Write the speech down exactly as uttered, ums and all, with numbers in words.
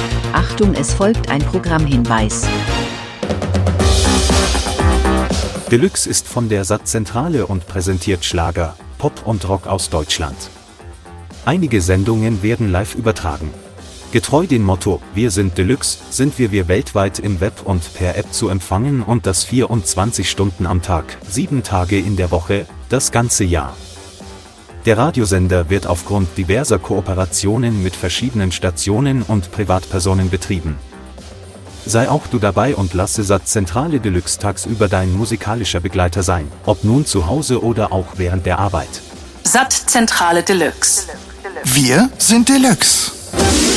Achtung, es folgt ein Programmhinweis. Deluxe ist von der S A T-Zentrale und präsentiert Schlager, Pop und Rock aus Deutschland. Einige Sendungen werden live übertragen. Getreu dem Motto „Wir sind Deluxe“ sind wir wir weltweit im Web und per App zu empfangen und das vierundzwanzig Stunden am Tag, sieben Tage in der Woche, das ganze Jahr. Der Radiosender wird aufgrund diverser Kooperationen mit verschiedenen Stationen und Privatpersonen betrieben. Sei auch du dabei und lasse S A T-Zentrale Deluxe tagsüber dein musikalischer Begleiter sein, ob nun zu Hause oder auch während der Arbeit. S A T-Zentrale Deluxe. Wir sind Deluxe.